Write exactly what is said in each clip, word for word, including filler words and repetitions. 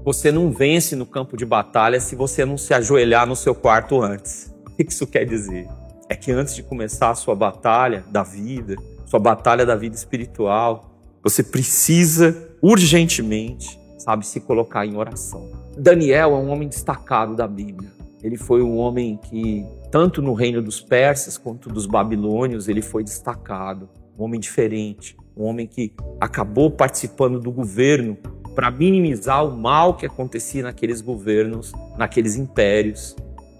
Você não vence no campo de batalha se você não se ajoelhar no seu quarto antes. O que isso quer dizer? É que antes de começar a sua batalha da vida, sua batalha da vida espiritual, você precisa urgentemente, sabe, se colocar em oração. Daniel é um homem destacado da Bíblia. Ele foi um homem que, tanto no reino dos persas quanto dos babilônios, ele foi destacado. Um homem diferente, um homem que acabou participando do governo para minimizar o mal que acontecia naqueles governos, naqueles impérios.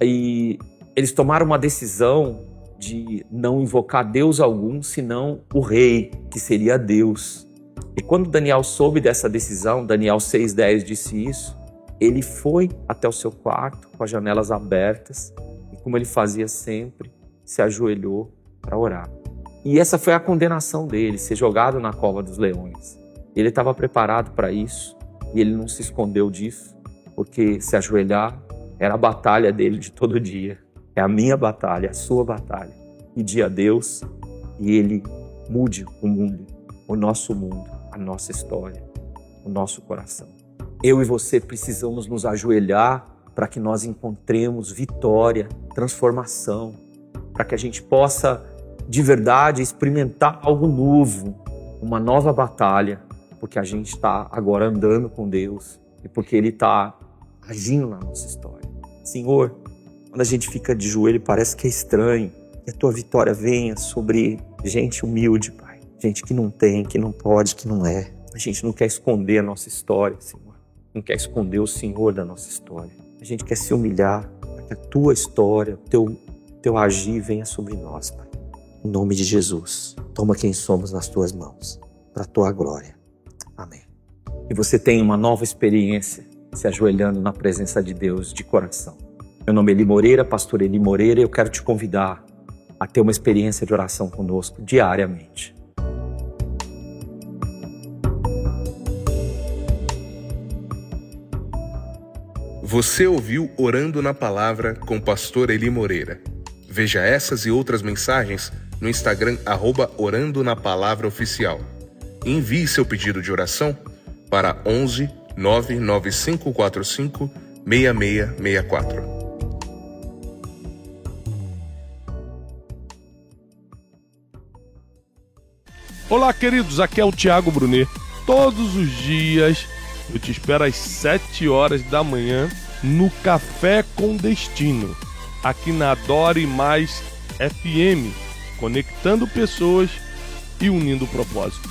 E eles tomaram uma decisão de não invocar Deus algum, senão o rei, que seria Deus. E quando Daniel soube dessa decisão, Daniel seis, dez disse isso, ele foi até o seu quarto com as janelas abertas e, como ele fazia sempre, se ajoelhou para orar. E essa foi a condenação dele, ser jogado na cova dos leões. Ele estava preparado para isso e ele não se escondeu disso, porque se ajoelhar era a batalha dele de todo dia. É a minha batalha, a sua batalha. Pedir a Deus e Ele mude o mundo, o nosso mundo, a nossa história, o nosso coração. Eu e você precisamos nos ajoelhar para que nós encontremos vitória, transformação, para que a gente possa, de verdade, experimentar algo novo, uma nova batalha, porque a gente está agora andando com Deus e porque Ele está agindo na nossa história. Senhor, quando a gente fica de joelho, parece que é estranho. Que a Tua vitória venha sobre gente humilde, Pai. Gente que não tem, que não pode, que não é. A gente não quer esconder a nossa história, Senhor. Não quer esconder o Senhor da nossa história. A gente quer se humilhar para que a Tua história, o teu, teu agir venha sobre nós, Pai. Em nome de Jesus, toma quem somos nas Tuas mãos, para a Tua glória. Amém. E você tem uma nova experiência se ajoelhando na presença de Deus de coração. Meu nome é Eli Moreira, pastor Eli Moreira, e eu quero te convidar a ter uma experiência de oração conosco diariamente. Você ouviu Orando na Palavra com o pastor Eli Moreira. Veja essas e outras mensagens no Instagram, arroba Orando na Palavra Oficial. Envie seu pedido de oração para onze, nove nove cinco quatro cinco, seis seis seis quatro. Olá, queridos, aqui é o Thiago Brunet. Todos os dias eu te espero às sete horas da manhã no Café com Destino, aqui na Adore Mais F M, conectando pessoas e unindo propósitos.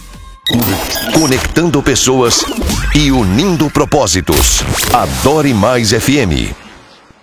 Conectando pessoas e unindo propósitos. Adore Mais F M.